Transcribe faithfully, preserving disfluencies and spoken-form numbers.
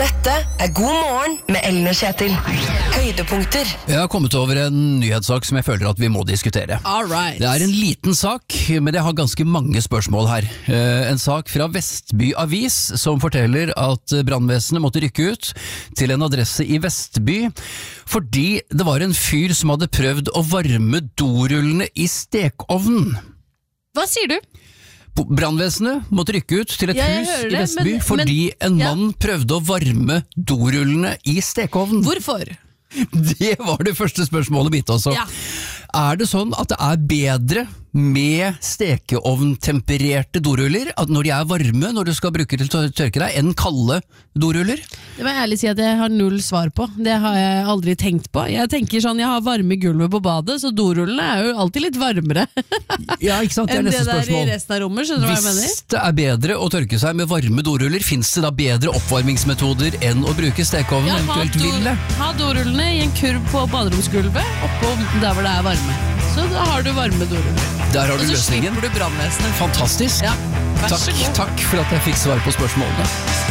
Dette er God morgen med Ellen og Kjetil. Høydepunkter. Jeg har kommet over en nyhetssak som jeg føler at vi må diskutere. All right. Det er en liten sak, men jeg har ganske mange spørsmål her. En sak fra Vestby Avis som forteller at brannvesenet måtte rykke ut til en adresse i Vestby fordi det var en fyr som hadde prøvd å varme dorullene i stekovnen. Hva sier du? Brannvesenet måtte rykke ut til et Ja, jeg hus hører i det, Vestby men- fordi men- en ja. mann prøvde å varme dorullene i stekovnen. Hvorfor? Det var det første spørsmålet mitt også. Ja. Er det sånn at det er bedre med stekeovntempererte doruller, at når de er varme, når du skal bruke til å tørke deg, enn kalde doruller? Det må jeg ærlig si at jeg har null svar på. Det har jeg aldri tenkt på. Jeg tenker sånn, jeg har varme gulvet på badet, så dorullene er jo alltid litt varmere Ja, ikke sant? Det er enn det neste der i spørsmål. resten av rommet. Skjønner du hva jeg mener? Hvis det er bedre å tørke seg med varme doruller, finnes det da bedre oppvarmingsmetoder enn å bruke stekeovnen, Ja, ha, eventuelt do, ville? ha dorullene i en kurv på baderomsgulvet, oppå der hvor det er varme. Så da har du varme doruller. Der har du Og så løsningen. slipper du brannvesenet. Fantastisk. Ja, vær så Takk, god. takk for at jeg fikk svar på spørsmålene.